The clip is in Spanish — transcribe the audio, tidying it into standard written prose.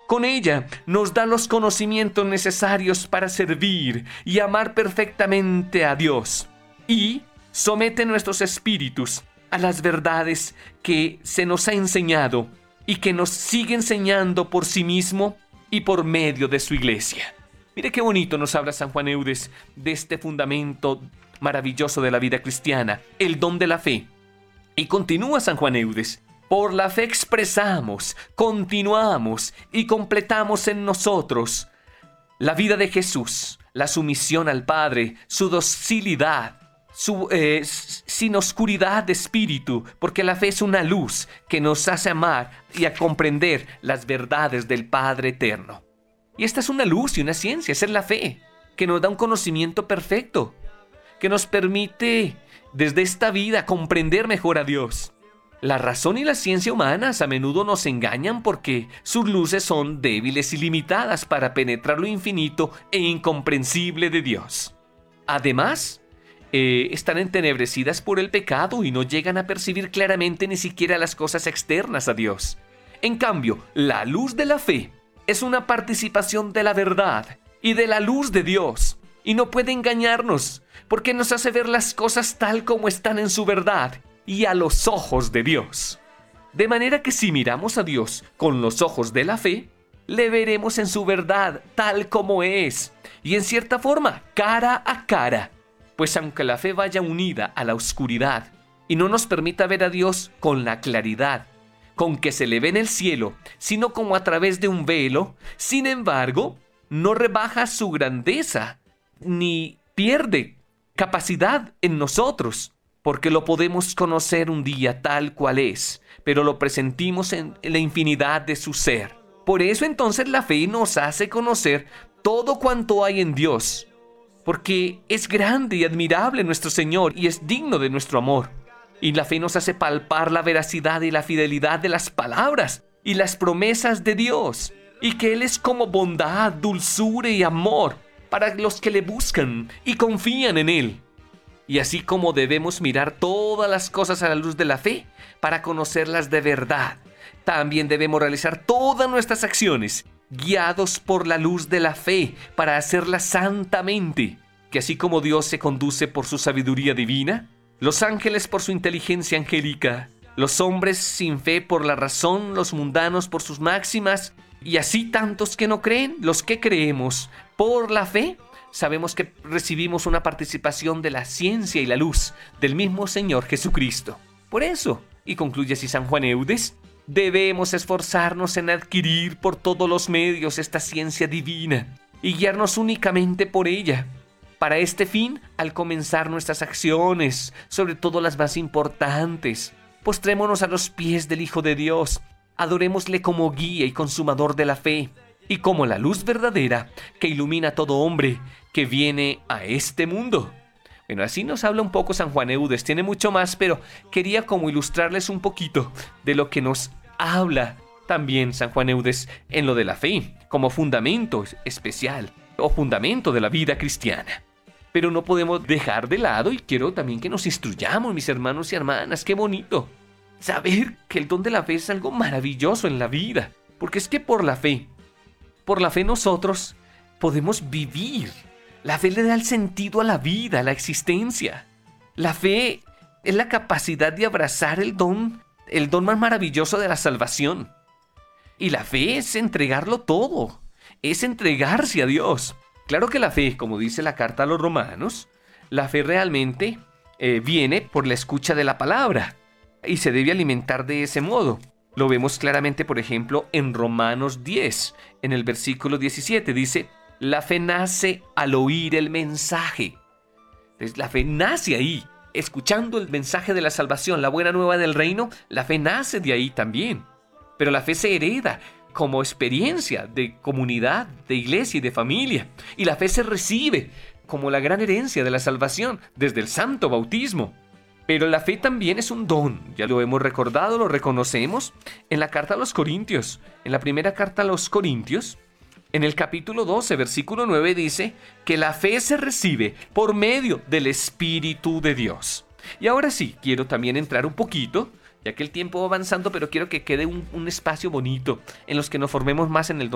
Con ella nos da los conocimientos necesarios para servir y amar perfectamente a Dios. Y somete nuestros espíritus a las verdades que se nos ha enseñado y que nos sigue enseñando por sí mismo y por medio de su iglesia. Mire qué bonito nos habla San Juan Eudes de este fundamento maravilloso de la vida cristiana, el don de la fe. Y continúa San Juan Eudes: por la fe expresamos, continuamos y completamos en nosotros la vida de Jesús, la sumisión al Padre, su docilidad, sin oscuridad de espíritu, porque la fe es una luz que nos hace amar y a comprender las verdades del Padre eterno. Y esta es una luz y una ciencia, esa es la fe, que nos da un conocimiento perfecto, que nos permite desde esta vida comprender mejor a Dios. La razón y la ciencia humanas a menudo nos engañan porque sus luces son débiles y limitadas para penetrar lo infinito e incomprensible de Dios. Además, están entenebrecidas por el pecado y no llegan a percibir claramente ni siquiera las cosas externas a Dios. En cambio, la luz de la fe es una participación de la verdad y de la luz de Dios, y no puede engañarnos, porque nos hace ver las cosas tal como están en su verdad y a los ojos de Dios. De manera que si miramos a Dios con los ojos de la fe, le veremos en su verdad tal como es, y en cierta forma, cara a cara. Pues aunque la fe vaya unida a la oscuridad y no nos permita ver a Dios con la claridad con que se le ve en el cielo, sino como a través de un velo, sin embargo, no rebaja su grandeza, ni pierde capacidad en nosotros, porque lo podemos conocer un día tal cual es, pero lo presentimos en la infinidad de su ser. Por eso entonces la fe nos hace conocer todo cuanto hay en Dios, porque es grande y admirable nuestro Señor y es digno de nuestro amor. Y la fe nos hace palpar la veracidad y la fidelidad de las palabras y las promesas de Dios, y que Él es como bondad, dulzura y amor para los que le buscan y confían en Él. Y así como debemos mirar todas las cosas a la luz de la fe para conocerlas de verdad, también debemos realizar todas nuestras acciones guiados por la luz de la fe para hacerlas santamente, que así como Dios se conduce por su sabiduría divina, los ángeles por su inteligencia angélica, los hombres sin fe por la razón, los mundanos por sus máximas, y así tantos que no creen, los que creemos por la fe, sabemos que recibimos una participación de la ciencia y la luz del mismo Señor Jesucristo. Por eso, y concluye así San Juan Eudes, debemos esforzarnos en adquirir por todos los medios esta ciencia divina y guiarnos únicamente por ella. Para este fin, al comenzar nuestras acciones, sobre todo las más importantes, postrémonos a los pies del Hijo de Dios, adorémosle como guía y consumador de la fe, y como la luz verdadera que ilumina a todo hombre que viene a este mundo. Bueno, así nos habla un poco San Juan Eudes, tiene mucho más, pero quería como ilustrarles un poquito de lo que nos habla también San Juan Eudes en lo de la fe, como fundamento especial o fundamento de la vida cristiana. Pero no podemos dejar de lado, y quiero también que nos instruyamos, mis hermanos y hermanas, qué bonito saber que el don de la fe es algo maravilloso en la vida, porque es que por la fe nosotros podemos vivir. La fe le da el sentido a la vida, a la existencia. La fe es la capacidad de abrazar el don más maravilloso de la salvación. Y la fe es entregarlo todo, es entregarse a Dios. Claro que la fe, como dice la carta a los romanos, la fe realmente viene por la escucha de la palabra y se debe alimentar de ese modo. Lo vemos claramente, por ejemplo, en Romanos 10, en el versículo 17, dice: la fe nace al oír el mensaje. Entonces, la fe nace ahí, escuchando el mensaje de la salvación, la buena nueva del reino. La fe nace de ahí también. Pero la fe se hereda como experiencia de comunidad, de iglesia y de familia. Y la fe se recibe como la gran herencia de la salvación desde el santo bautismo. Pero la fe también es un don, ya lo hemos recordado, lo reconocemos en la carta a los Corintios. En la primera carta a los Corintios, en el capítulo 12, versículo 9, dice que la fe se recibe por medio del Espíritu de Dios. Y ahora sí, quiero también entrar un poquito, ya que el tiempo va avanzando, pero quiero que quede un espacio bonito en los que nos formemos más en el